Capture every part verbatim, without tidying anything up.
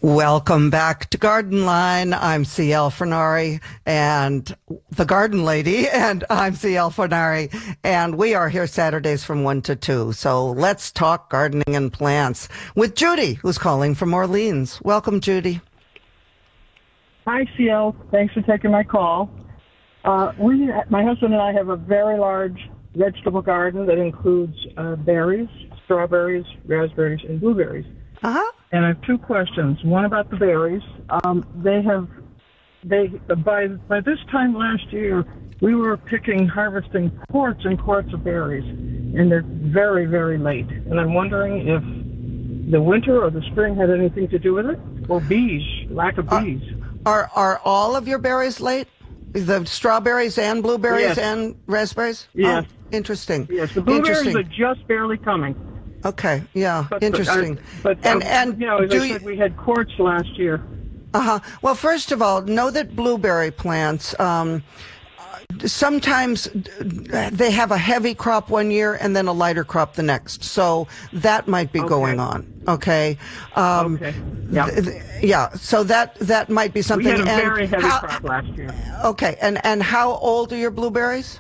Welcome back to Garden Line. I'm C L Fornari and the Garden Lady, and I'm C L Fornari, and we are here Saturdays from one to two. So let's talk gardening and plants with Judy, who's calling from Orleans. Welcome, Judy. Hi, C L. Thanks for taking my call. Uh, we, my husband and I have a very large vegetable garden that includes uh, berries, strawberries, raspberries, and blueberries. Uh-huh. And I have two questions. One about the berries. Um, they have, they by by this time last year, we were picking, harvesting quarts and quarts of berries, and they're very, very late. And I'm wondering if the winter or the spring had anything to do with it, or bees, lack of bees. Are are all of your berries late? The strawberries and blueberries Yes. and raspberries? Yes. Oh, interesting. Yes, the blueberries Interesting. are just barely coming. Okay, yeah, But, interesting. But, uh, but and uh, and you know, as do I you, said, we had quarts last year. Uh-huh. Well, first of all, know that blueberry plants, um, sometimes they have a heavy crop one year and then a lighter crop the next. So that might be Okay. going on. Okay. Um, Okay. Yeah. th- th- yeah. So that, that might be We something. had a And very heavy how- crop last year. Okay. And, and how old are your blueberries?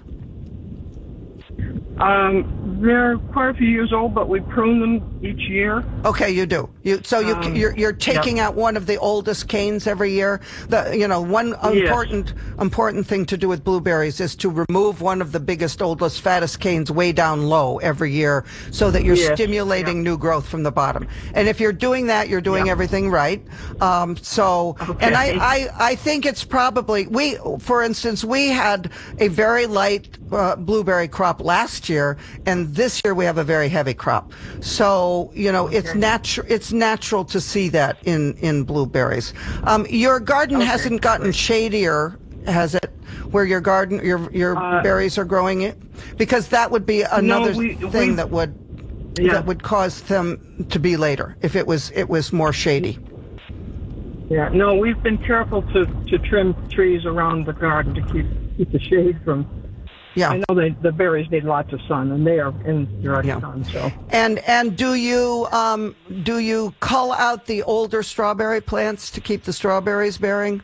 Um, they're quite a few years old, but we prune them each year. Okay, you do. You so you Um, you're you're taking yeah. out one of the oldest canes every year. The you know one Yes. important important thing to do with blueberries is to remove one of the biggest, oldest, fattest canes way down low every year, so that you're Yes. stimulating Yeah. new growth from the bottom. And if you're doing that, you're doing Yeah. everything right. Um, so Okay. and I, I I think it's probably we for instance we had a very light uh, blueberry crop last year, and this year we have a very heavy crop. So, you know, it's Okay. natural, it's natural to see that in, in blueberries. Um, your garden Okay, hasn't gotten great. shadier, has it? Where your garden, your, your Uh, berries are growing it? Because that would be another we- thing we- that would, Yeah. that would cause them to be later if it was, it was more shady. Yeah. No, we've been careful to, to trim trees around the garden to keep keep the shade from. Yeah. I know they, the berries need lots of sun, and they are in direct Yeah. sun. So. And and do you um do you cull out the older strawberry plants to keep the strawberries bearing?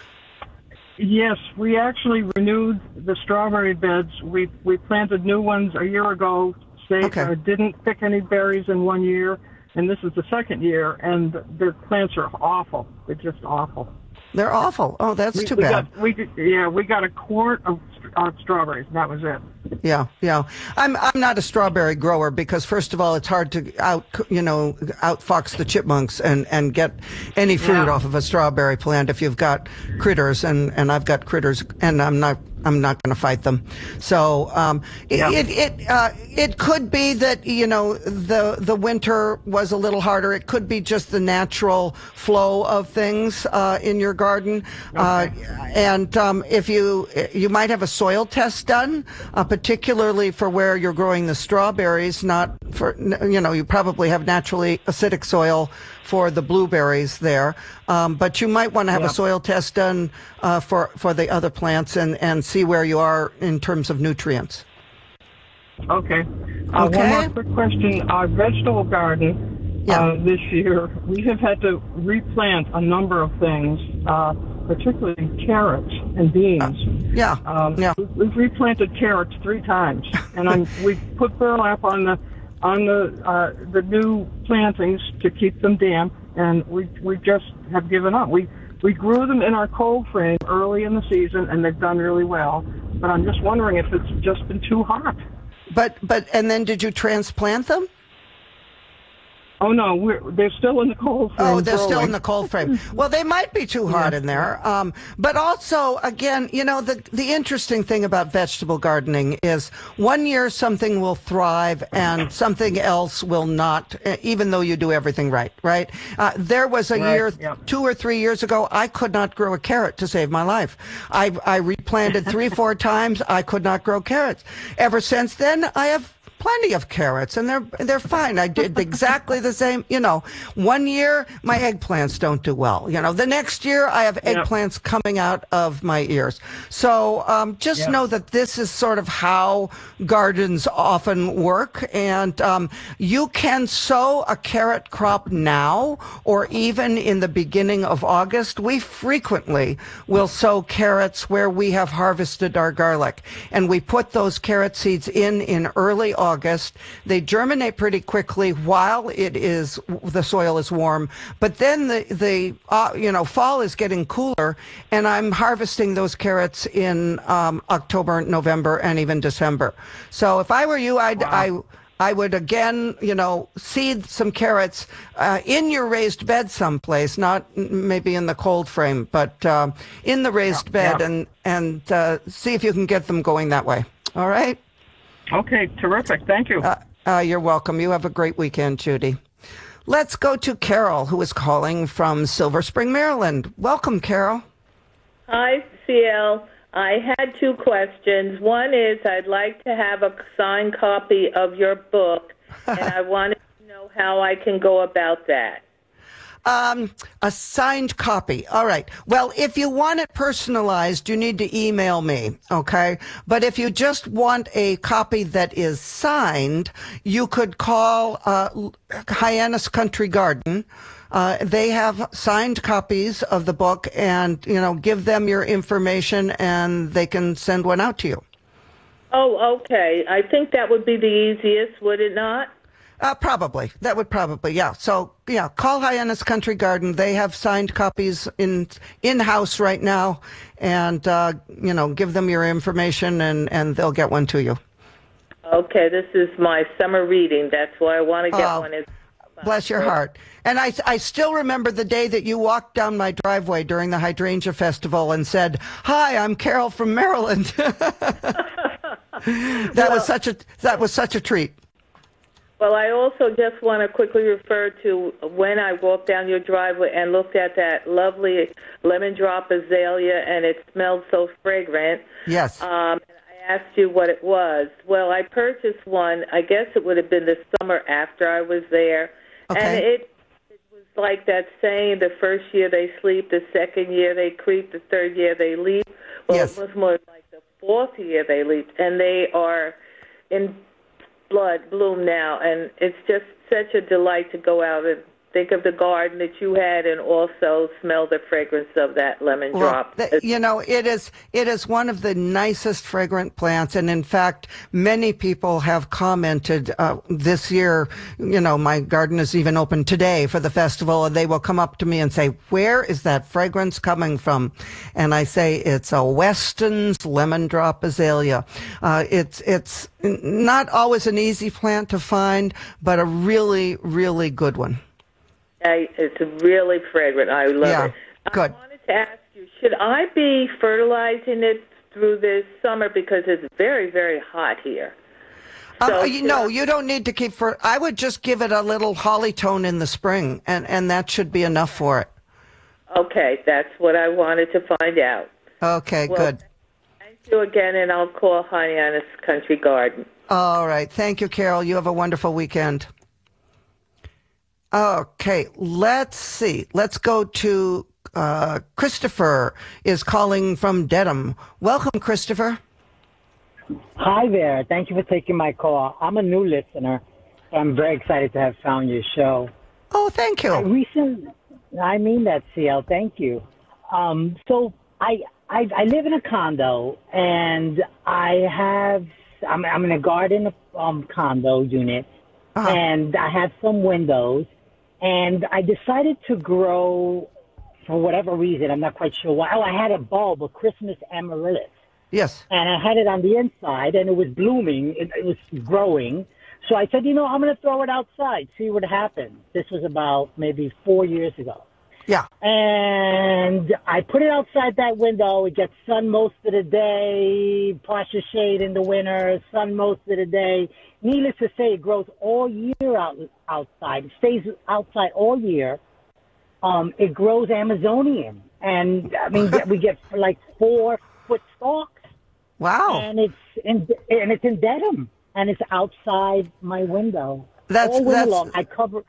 Yes, we actually renewed the strawberry beds. We we planted new ones a year ago. They Okay. uh, didn't pick any berries in one year, and this is the second year, and their plants are awful. They're just awful. They're awful. Oh, that's We, too we bad. Got, we did- yeah, we got a quart of uh, strawberries. And that was it. Yeah, yeah. I'm I'm not a strawberry grower because first of all, it's hard to out you know outfox the chipmunks and and get any fruit Yeah. off of a strawberry plant if you've got critters, and and I've got critters, and I'm not. I'm not going to fight them. So um, it Yeah. it it, uh, it could be that you know the the winter was a little harder. It could be just the natural flow of things uh, in your garden, uh, and um, if you you might have a soil test done, uh, particularly for where you're growing the strawberries. Not for you know you probably have naturally acidic soil for the blueberries there, um, but you might want to have Yeah. a soil test done uh, for for the other plants and and see where you are in terms of nutrients. Okay. Uh, Okay. One more quick question. Our vegetable garden Yeah. uh, this year, we have had to replant a number of things, uh, particularly carrots and beans. Yeah, Um, yeah. we- We've replanted carrots three times, and I'm, we put burlap on the on the uh, the new plantings to keep them damp, and we we just have given up. We we grew them in our cold frame early in the season, and they've done really well. But I'm just wondering if it's just been too hot. But but and then did you transplant them? Oh no, we're, they're still in the cold frame. Oh, they're still growing. in the cold frame. Well, they might be too hot Yeah. in there. Um, but also, again, you know, the the interesting thing about vegetable gardening is one year something will thrive and something else will not, uh, even though you do everything right. Right? Uh, there was a Right, year, yeah. two or three years ago, I could not grow a carrot to save my life. I I replanted three, four times. I could not grow carrots. Ever since then, I have plenty of carrots, and they're they're fine. I did exactly the same. You know, one year my eggplants don't do well. You know, the next year I have eggplants yep. coming out of my ears. So um, just yep. know that this is sort of how gardens often work, and um, you can sow a carrot crop now, or even in the beginning of August. We frequently will sow carrots where we have harvested our garlic, and we put those carrot seeds in in early August. They germinate pretty quickly while it is the soil is warm, but then the the uh, you know fall is getting cooler, and I'm harvesting those carrots in um, October, November, and even December. So if I were you, I'd wow. I. I would, again, you know, seed some carrots uh, in your raised bed someplace, not maybe in the cold frame, but uh, in the raised yeah, bed, yeah. and, and uh, see if you can get them going that way. All right? Okay, terrific. Thank you. Uh, uh, you're welcome. You have a great weekend, Judy. Let's go to Carol, who is calling from Silver Spring, Maryland. Welcome, Carol. Hi, C L. I had two questions. One is I'd like to have a signed copy of your book, and I wanted to know how I can go about that. Um, a signed copy. All right. Well, if you want it personalized, you need to email me, okay? But if you just want a copy that is signed, you could call uh, Hyannis Country Garden. Uh, they have signed copies of the book, and, you know, give them your information and they can send one out to you. Oh, okay. I think that would be the easiest, would it not? Uh, probably. That would probably, yeah. So, yeah, call Hyannis Country Garden. They have signed copies in, in-house right now, and, uh, you know, give them your information and, and they'll get one to you. Okay, this is my summer reading. That's why I want to get uh, one. Bless your heart. And I, I still remember the day that you walked down my driveway during the Hydrangea Festival and said, "Hi, I'm Carol from Maryland." that well, was such a that was such a treat. Well, I also just want to quickly refer to when I walked down your driveway and looked at that lovely lemon drop azalea, and it smelled so fragrant. Yes. Um, and I asked you what it was. Well, I purchased one. I guess it would have been the summer after I was there. Okay. And it, it was like that saying, the first year they sleep, the second year they creep, the third year they leap. Well, yes. It was more like the fourth year they leaped, and they are in blood bloom now. And it's just such a delight to go out and think of the garden that you had and also smell the fragrance of that lemon well, drop. The, you know, it is it is one of the nicest fragrant plants. And in fact, many people have commented uh, this year, you know, my garden is even open today for the festival, and they will come up to me and say, "Where is that fragrance coming from?" And I say, it's a Weston's lemon drop azalea. Uh, it's, it's not always an easy plant to find, but a really, really good one. I, it's really fragrant. I love yeah, it. Good. I wanted to ask you, should I be fertilizing it through this summer because it's very, very hot here? So uh, you know, you don't need to keep for. I would just give it a little holly tone in the spring, and, and that should be enough for it. Okay, that's what I wanted to find out. Okay, well, good. Thank you again, and I'll call Hyannis Country Garden. All right. Thank you, Carol. You have a wonderful weekend. Okay, let's see. Let's go to uh, Christopher is calling from Dedham. Welcome, Christopher. Hi there. Thank you for taking my call. I'm a new listener, so I'm very excited to have found your show. Oh, thank you. I recent, I mean that, C L. Thank you. Um, so I, I I live in a condo, and I have I'm I'm in a garden um, condo unit, uh-huh. and I have some windows. And I decided to grow, for whatever reason, I'm not quite sure why. Oh, I had a bulb, a Christmas amaryllis. Yes. And I had it on the inside, and it was blooming. It, it was growing. So I said, you know, I'm going to throw it outside, see what happens. This was about maybe four years ago. Yeah. And I put it outside that window. It gets sun most of the day, partial shade in the winter, sun most of the day. Needless to say, it grows all year out, outside. It stays outside all year. Um, it grows Amazonian. And, I mean, we get like four-foot stalks. Wow. And it's in, and it's in Dedham. and it's outside my window. That's all winter that's long. I cover.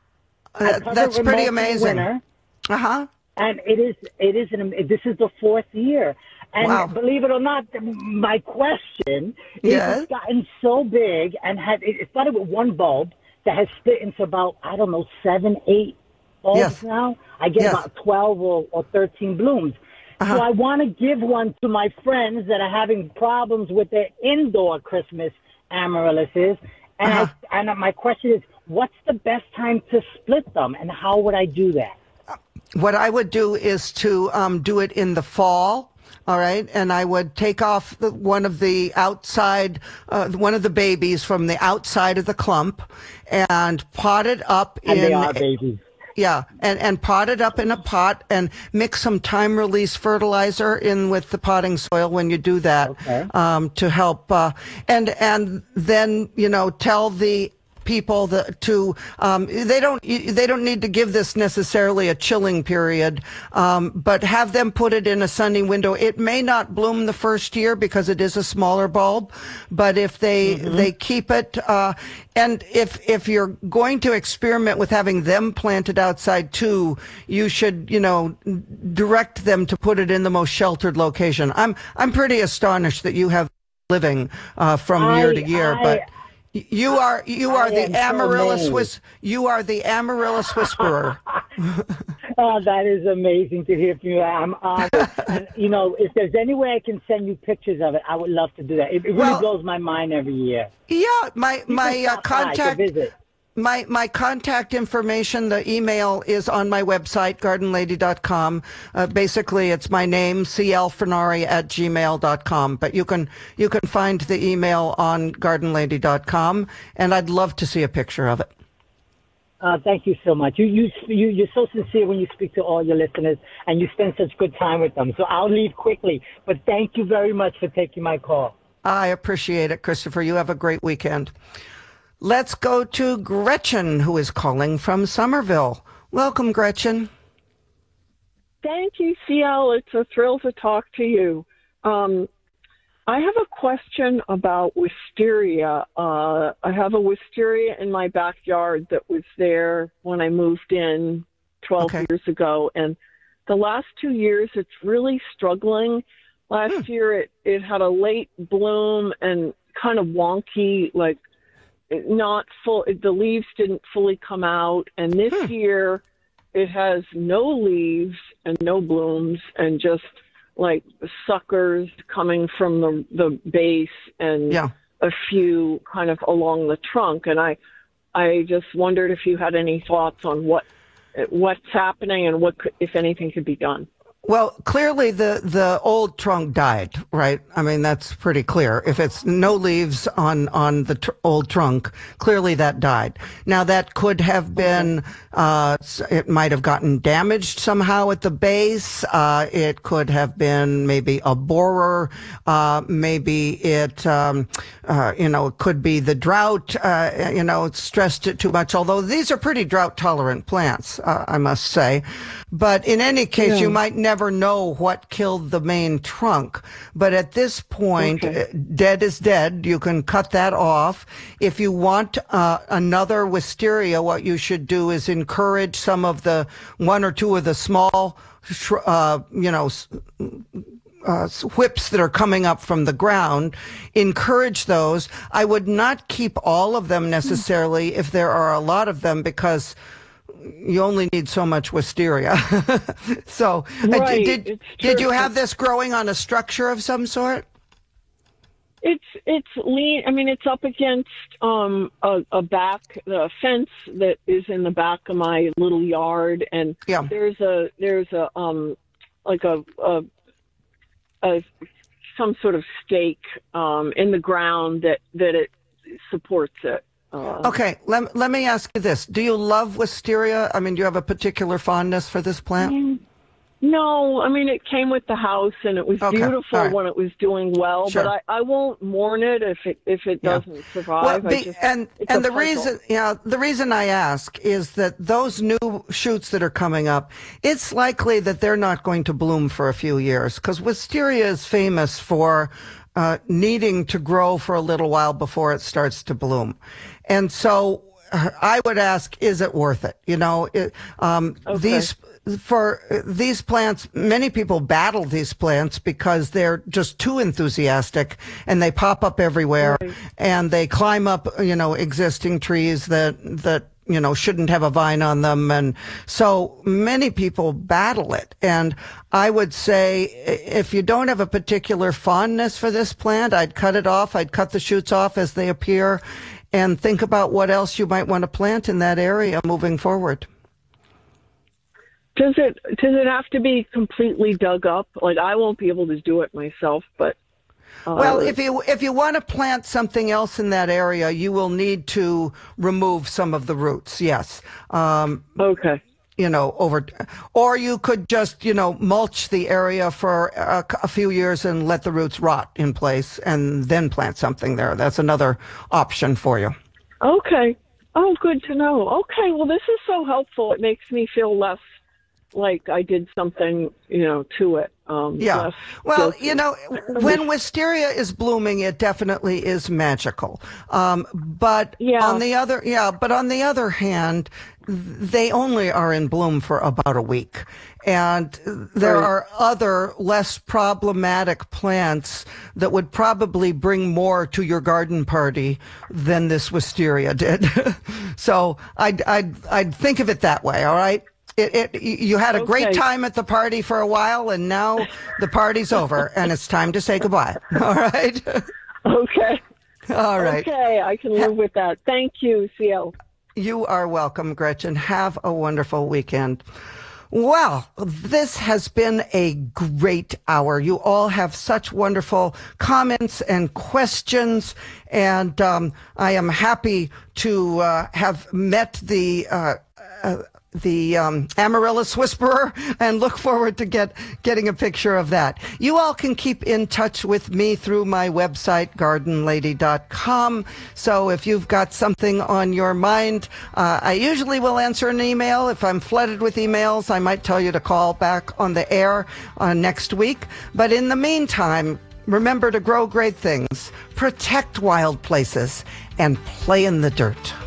I uh, cover that's it pretty most of the amazing. winter, Uh huh. and it is it is an, this is the fourth year. And Wow. believe it or not, my question is Yes. it's gotten so big and had it started with one bulb that has split into about, I don't know, seven, eight bulbs Yes. now. I get Yes. about twelve or, or thirteen blooms. Uh-huh. So I want to give one to my friends that are having problems with their indoor Christmas amaryllises. And, Uh-huh. I, and my question is, what's the best time to split them, and how would I do that? What I would do is to um, do it in the fall. All right, and I would take off the, one of the outside, uh, one of the babies from the outside of the clump, and pot it up And in. they are babies. Yeah, and and pot it up in a pot and mix some time release fertilizer in with the potting soil when you do that, Okay. um, to help. Uh, and and then you know tell the people that to um, they don't they don't need to give this necessarily a chilling period, um, but have them put it in a sunny window. It may not bloom the first year because it is a smaller bulb, but if they Mm-hmm. they keep it, uh, and if if you're going to experiment with having them planted outside too, you should you know direct them to put it in the most sheltered location. I'm I'm pretty astonished that you have living uh, from I- year to year, I- but. You are you are I the am so amaryllis amazed. whis- you are the amaryllis whisperer. Oh, that is amazing to hear from you. I'm honored. And, you know, if there's any way I can send you pictures of it, I would love to do that. It, it really Well- blows my mind every year. Yeah, my my uh, Stop by to contact visit. my my contact information, the email is on my website, garden lady dot com. Uh, basically, it's my name, c l fernari at gmail dot com. But you can you can find the email on garden lady dot com, and I'd love to see a picture of it. Uh, thank you so much. You, you, you, you're so sincere when you speak to all your listeners, and you spend such good time with them. So I'll leave quickly, but thank you very much for taking my call. I appreciate it, Christopher. You have a great weekend. Let's go to Gretchen, who is calling from Somerville. Welcome, Gretchen. Thank you, C L. It's a thrill to talk to you. Um, I have a question about wisteria. Uh, I have a wisteria in my backyard that was there when I moved in twelve Okay. years ago. And the last two years, it's really struggling. Last Hmm. year, it, it had a late bloom and kind of wonky, like not full, the leaves didn't fully come out. And this Hmm. year, it has no leaves and no blooms and just like suckers coming from the the base and Yeah. a few kind of along the trunk. And I I just wondered if you had any thoughts on what what's happening and what could, if anything could be done. Well, clearly the, the old trunk died, right? I mean, that's pretty clear. If it's no leaves on, on the tr- old trunk, clearly that died. Now that could have been, uh, s- it might have gotten damaged somehow at the base. Uh, it could have been maybe a borer. Uh, maybe it, um, uh, you know, it could be the drought, uh, you know, it stressed it too much. Although these are pretty drought tolerant plants, uh, I must say. But in any case, you might never never know what killed the main trunk. But at this point, Okay. uh, dead is dead. You can cut that off. If you want uh, another wisteria, what you should do is encourage some of the one or two of the small, sh- uh, you know, s- Uh, whips that are coming up from the ground, encourage those. I would not keep all of them necessarily if there are a lot of them, because you only need so much wisteria. so, uh, Right, did it's did true. you have this growing on a structure of some sort? It's it's lean. I mean, it's up against um, a, a back a fence that is in the back of my little yard, and Yeah. there's a there's a um like a a, a some sort of stake um, in the ground that that it supports it. Uh, Okay, let, let me ask you this. Do you love wisteria? I mean, do you have a particular fondness for this plant? No, I mean, it came with the house, and it was Okay, beautiful all right. when it was doing well. Sure. But I, I won't mourn it if it if it Yeah. doesn't survive. Well, I be- just, and it's and a the puzzle. reason, yeah, the reason I ask is that those new shoots that are coming up, it's likely that they're not going to bloom for a few years, because wisteria is famous for uh, needing to grow for a little while before it starts to bloom. And so uh, I would ask, is it worth it? You know, it, um, Okay. these, for these plants, many people battle these plants because they're just too enthusiastic and they pop up everywhere Right. and they climb up, you know, existing trees that, that, you know, shouldn't have a vine on them. And so many people battle it. And I would say if you don't have a particular fondness for this plant, I'd cut it off. I'd cut the shoots off as they appear and think about what else you might want to plant in that area moving forward. Does it does it have to be completely dug up? Like, I won't be able to do it myself, but uh, Well, if you if you want to plant something else in that area, you will need to remove some of the roots. Yes, um, okay, you know, over, or you could just you know mulch the area for a, a few years and let the roots rot in place, and then plant something there. That's another option for you. okay. Oh, good to know. Okay, well, this is so helpful. It makes me feel less like I did something, you know, to it. Um, Yeah. less Well, guilty. you know, when wisteria is blooming, it definitely is magical. Um, but Yeah. on the other, yeah, but on the other hand, they only are in bloom for about a week. And there Right. are other less problematic plants that would probably bring more to your garden party than this wisteria did. So I'd, I'd, I'd think of it that way. All right. It, it, you had a great Okay. time at the party for a while, and now the party's over, and it's time to say goodbye. All right? Okay. All right. Okay, I can live with that. Thank you, C L. You are welcome, Gretchen. Have a wonderful weekend. Well, this has been a great hour. You all have such wonderful comments and questions, and um, I am happy to uh, have met the uh, uh, the um, Amaryllis Whisperer and look forward to get getting a picture of that. You all can keep in touch with me through my website, garden lady dot com. So if you've got something on your mind, uh, I usually will answer an email. If I'm flooded with emails, I might tell you to call back on the air uh, next week. But in the meantime, remember to grow great things, protect wild places, and play in the dirt.